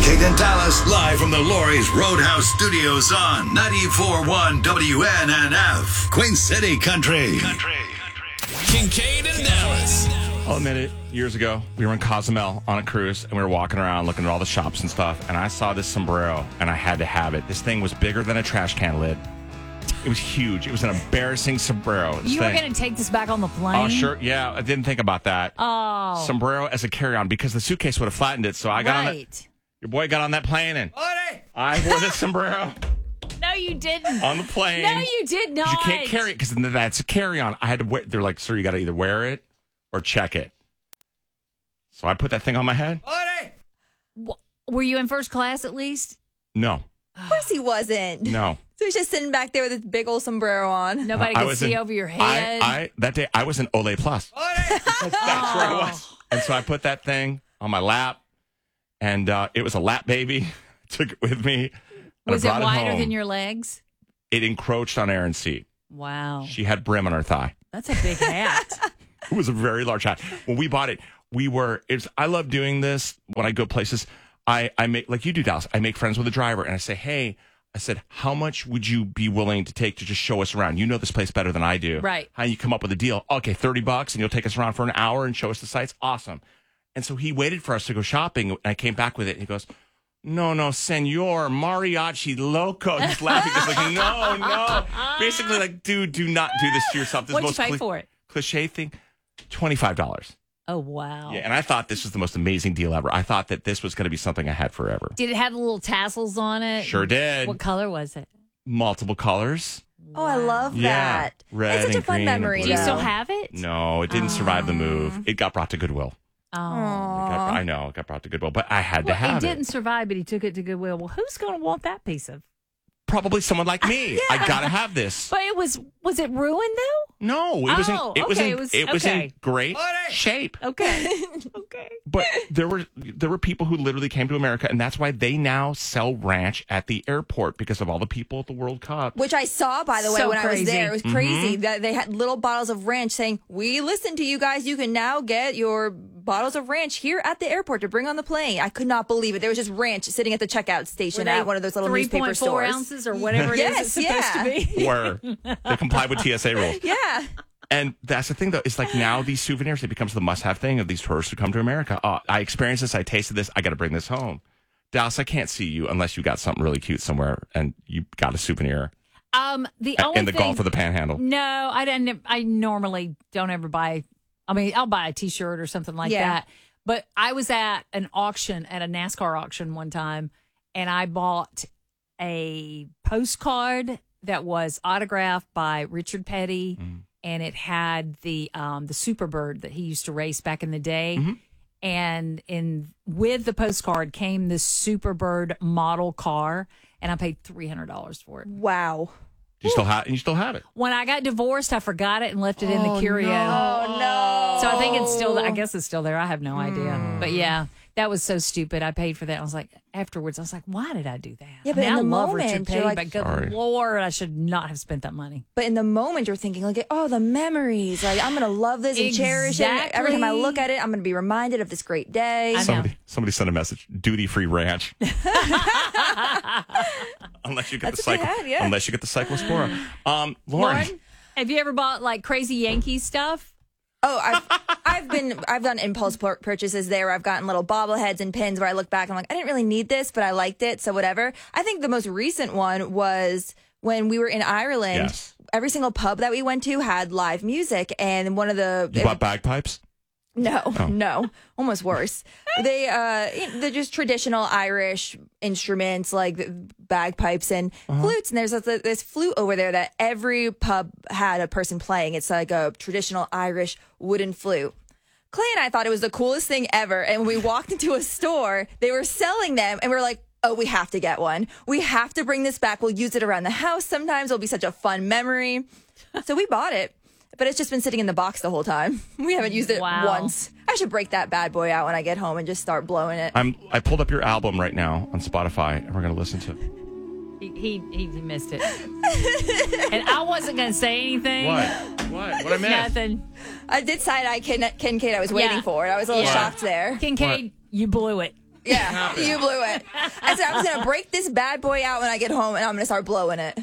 Kincaid and Dallas, live from the Lori's Roadhouse Studios on 94.1 WNNF, Queen City Country. Kincaid and Dallas. I'll admit it, years ago, we were in Cozumel on a cruise, and we were walking around looking at all the shops and stuff, and I saw this sombrero, and I had to have it. This thing was bigger than a trash can lid. It was huge. It was an embarrassing sombrero. You were going to take this back on the plane? Oh, sure. Yeah, I didn't think about that. Oh. Sombrero as a carry-on, because the suitcase would have flattened it, so I got on it. Your boy got on that plane, and I wore the sombrero. No, you didn't. On the plane. No, you did not. You can't carry it, because that's a carry-on. I had to wear. They're like, sir, you got to either wear it or check it. So I put that thing on my head. Were you in first class at least? No. Of course he wasn't. No. So he's just sitting back there with his big old sombrero on. Nobody could see over your head. That day, I was in Ole Plus. That's where I was. And so I put that thing on my lap, and it was a lap baby. Took it with me. Was it wider than your legs? It encroached on Erin's seat. Wow. She had brim on her thigh. That's a big hat. It was a very large hat. When we bought it, I love doing this when I go places. I make, like you do, Dallas, I make friends with the driver, and I say, hey, I said, how much would you be willing to take to just show us around? You know this place better than I do. Right. How you come up with a deal? Okay, $30, and you'll take us around for an hour and show us the sights? Awesome. And so he waited for us to go shopping, and I came back with it, and he goes, no, senor, mariachi loco. He's laughing. He's like, no. Basically, like, dude, do not do this to yourself. This What'd you pay for it? Cliche thing, $25. Oh, wow. Yeah, and I thought this was the most amazing deal ever. I thought that this was going to be something I had forever. Did it have the little tassels on it? Sure did. What color was it? Multiple colors. Oh, I love that. Red It's such a and fun green memory, Do you though. still have it? No, it didn't survive the move. It got brought to Goodwill. Oh. I know, it got brought to Goodwill, but I had to Well, have it it. didn't survive, but he took it to Goodwill. Well, who's going to want that piece of? Probably someone like me. I got to have this. But was it ruined though? No, it was in great shape. Okay. Okay. But there were people who literally came to America, and that's why they now sell ranch at the airport because of all the people at the World Cup. Which I saw, by the way, So when I was crazy. there. It was crazy that they had little bottles of ranch saying, we listen to you guys. You can now get your bottles of ranch here at the airport to bring on the plane. I could not believe it. There was just ranch sitting at the checkout station at one of those little newspaper 3.4 stores. ounces or whatever it is it's supposed to be. Where they comply with TSA rules. Yeah. And that's the thing, though. It's like now these souvenirs, it becomes the must-have thing of these tourists who come to America. I experienced this. I tasted this. I got to bring this home. Dallas, I can't see you unless you got something really cute somewhere and you got a souvenir. The only in the Gulf or the Panhandle. No, I didn't. I normally don't ever buy. I mean, I'll buy a T-shirt or something like that. But I was at an auction, at a NASCAR auction one time, and I bought a postcard that was autographed by Richard Petty. And it had the Superbird that he used to race back in the day. Mm-hmm. And with the postcard came this Superbird model car, and I paid $300 for it. Wow. You still have it. When I got divorced, I forgot it and left it in the curio. Oh, no. So I think it's still, I guess it's still there. I have no idea. But yeah, that was so stupid. I paid for that. I was like, afterwards, I was like, why did I do that? Yeah, but I mean, in the I love moment, Richard you're Petty, like, but good Sorry. Lord, I should not have spent that money. But in the moment, you're thinking, like, oh, the memories. Like, I'm going to love this and cherish it. Every time I look at it, I'm going to be reminded of this great day. I know. Somebody sent a message. Duty-free ranch. Unless you get unless you get the Cyclospora. Lauren, Have you ever bought like crazy Yankee stuff? Oh, I've done impulse purchases there. I've gotten little bobbleheads and pins where I look back and I'm like, I didn't really need this, but I liked it, so whatever. I think the most recent one was when we were in Ireland. Yes. Every single pub that we went to had live music, and one of the you bought bagpipes? No, almost worse. They're just traditional Irish instruments like bagpipes and flutes. And there's this flute over there that every pub had a person playing. It's like a traditional Irish wooden flute. Clay and I thought it was the coolest thing ever. And when we walked into a store, they were selling them, and we were like, oh, we have to get one. We have to bring this back. We'll use it around the house sometimes. It'll be such a fun memory. So we bought it. But it's just been sitting in the box the whole time. We haven't used it once. I should break that bad boy out when I get home and just start blowing it. I pulled up your album right now on Spotify, and we're going to listen to it. He missed it. And I wasn't going to say anything. What I missed? Nothing. I did side-eye Kincaid I was waiting for. I was a little shocked there. Kincaid, you blew it. Yeah, you blew it. I said I was going to break this bad boy out when I get home, and I'm going to start blowing it.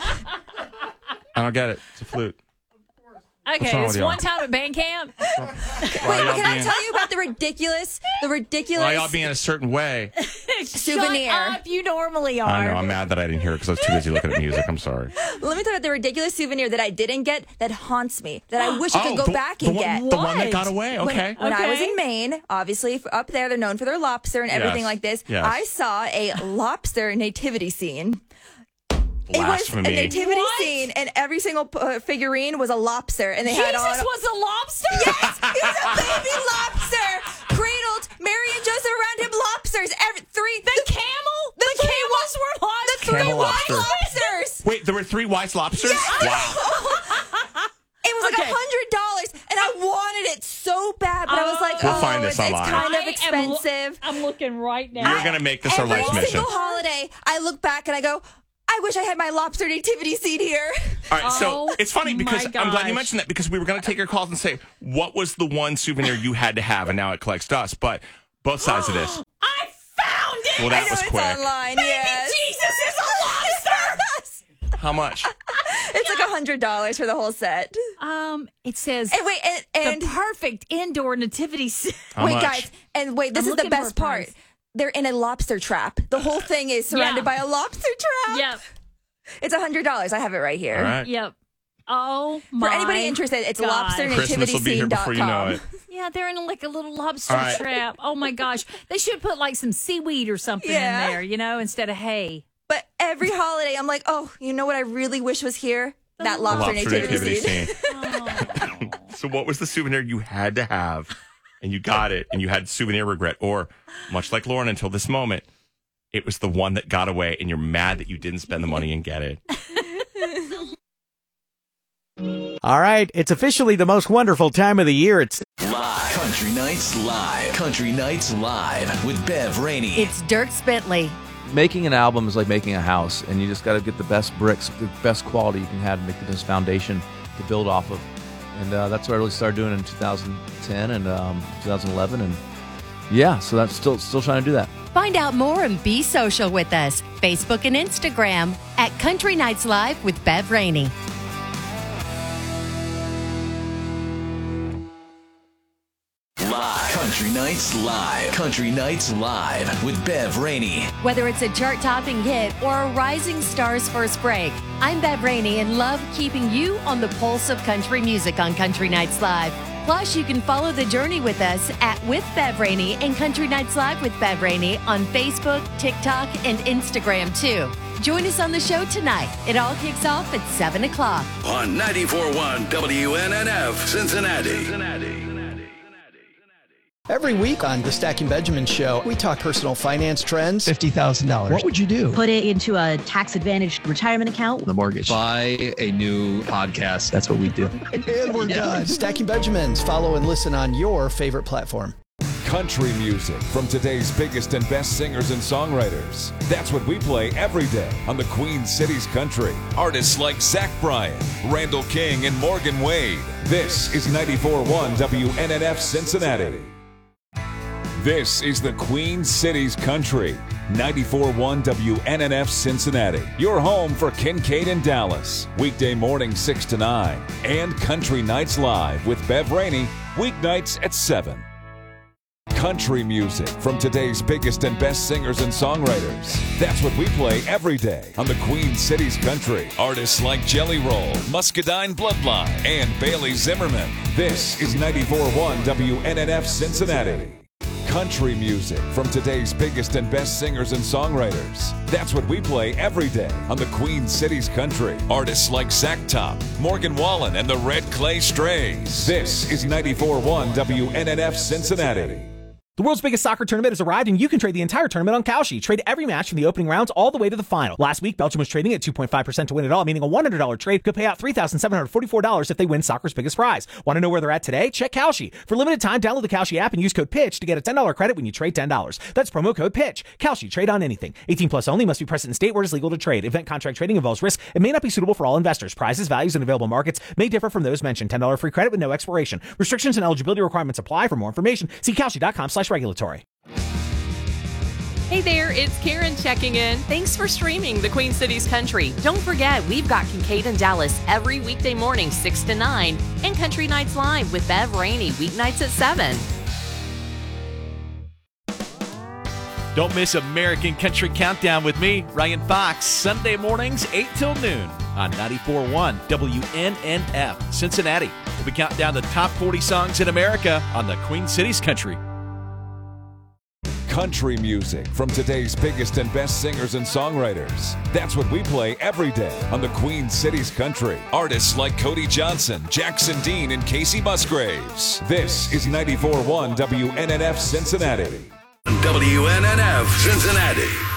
I don't get it. It's a flute. Okay, it's one time at band camp. Wait, can I tell you about the ridiculous Why y'all being a certain way? souvenir? Shut up, you normally are. I know. I'm mad that I didn't hear it because I was too busy looking at music. I'm sorry. Let me tell you about the ridiculous souvenir that I didn't get that haunts me, that I wish I could go back and get. The one that got away? Okay. When I was in Maine, obviously up there, they're known for their lobster and everything like this. Yes. I saw a lobster nativity scene. Blasphemy. It was a nativity scene, and every single figurine was a lobster, and they had on. Jesus was a lobster? Yes, he was a baby lobster, cradled. Mary and Joseph around him, lobsters. The camel? The camels were lobsters? The 3 Camel white lobster. lobsters. Wait, there were 3 white lobsters? Yes. Wow. It was like $100, and I wanted it so bad, but I was like, We'll find this it's online. kind of expensive. I'm looking right now. You're going to make this our Every life's mission. single holiday, I look back and I go, I wish I had my lobster nativity scene here. All right, so Oh, it's funny because my I'm glad you gosh. mentioned that because we were going to take your calls and say, what was the one souvenir you had to have? And now it collects dust. But both sides of this. I found it! Well, that I know was it's quick. online. Baby Yes. Jesus is a lobster! How much? It's like $100 for the whole set. It says And wait, and the perfect indoor nativity scene. How wait, much? guys, and wait, this I'm is the looking for best a part. price. They're in a lobster trap. The whole thing is surrounded by a lobster trap. Yep. It's $100. I have it right here. All right. Yep. Oh my! For anybody interested, it's God. Christmas will be here before you know it. Yeah, they're in like a little lobster All right. trap. Oh my gosh, they should put like some seaweed or something Yeah. in there, instead of hay. But every holiday, I'm like, oh, you know what I really wish was here? That lobster, nativity scene. scene. So what was the souvenir you had to have and you got it and you had souvenir regret? Or much like Lauren until this moment, it was the one that got away and you're mad that you didn't spend the money and get it. All right, it's officially the most wonderful time of the year. It's Live. Country Nights Live. Country Nights Live with Bev Rainey. It's Dirk Spitley. Making an album is like making a house, and you just got to get the best bricks, the best quality you can have to make this foundation to build off of. And that's what I really started doing in 2010 and 2011. And yeah, so that's still trying to do that. Find out more and be social with us. Facebook and Instagram at Country Nights Live with Bev Rainey. Live. Country Nights Live. Country Nights Live with Bev Rainey. Whether it's a chart-topping hit or a rising star's first break, I'm Bev Rainey and love keeping you on the pulse of country music on Country Nights Live. Plus, you can follow the journey with us at With Bev Rainey and Country Nights Live with Bev Rainey on Facebook, TikTok, and Instagram, too. Join us on the show tonight. It all kicks off at 7 o'clock. On 94.1 WNNF, Cincinnati. Every week on the Stacking Benjamin Show, we talk personal finance trends. $50,000. What would you do? Put it into a tax-advantaged retirement account. The mortgage. Buy a new podcast. That's what we do. And we're done. Stacking Benjamins. Follow and listen on your favorite platform. Country music from today's biggest and best singers and songwriters. That's what we play every day on the Queen Cities Country. Artists like Zach Bryan, Randall King, and Morgan Wade. This is 94.1 WNNF Cincinnati. This is the Queen Cities Country. 94.1 WNNF Cincinnati. Your home for Kincaid and Dallas. Weekday morning 6 to 9. And Country Nights Live with Bev Rainey. Weeknights at 7. Country music from today's biggest and best singers and songwriters. That's what we play every day on the Queen Cities Country. Artists like Jelly Roll, Muscadine Bloodline, and Bailey Zimmerman. This is 94.1 WNNF Cincinnati. Country music from today's biggest and best singers and songwriters. That's what we play every day on the Queen Cities Country. Artists like Zach Top, Morgan Wallen, and the Red Clay Strays. This is 94.1 WNNF Cincinnati. The world's biggest soccer tournament has arrived, and you can trade the entire tournament on Kalshi. Trade every match from the opening rounds all the way to the final. Last week, Belgium was trading at 2.5% to win it all, meaning a $100 trade could pay out $3,744 if they win soccer's biggest prize. Want to know where they're at today? Check Kalshi. For limited time, download the Kalshi app and use code PITCH to get a $10 credit when you trade $10. That's promo code PITCH. Kalshi. Trade on anything. 18 plus only. Must be present in state where it is legal to trade. Event contract trading involves risk and may not be suitable for all investors. Prizes, values, and available markets may differ from those mentioned. $10 free credit with no expiration. Restrictions and eligibility requirements apply. For more information, see Kalshi.com/regulatory. Hey there, it's Karen checking in. Thanks for streaming the Queen Cities Country. Don't forget, we've got Kincaid and Dallas every weekday morning, 6 to 9, and Country Nights Live with Bev Rainey weeknights at 7. Don't miss American Country Countdown with me, Ryan Fox, Sunday mornings, 8 till noon on 94.1 WNNF, Cincinnati. We count down the top 40 songs in America on the Queen Cities Country. Country music from today's biggest and best singers and songwriters. That's what we play every day on the Queen Cities Country. Artists like Cody Johnson, Jackson Dean, and Casey Musgraves. This is 94.1 WNNF Cincinnati. WNNF Cincinnati.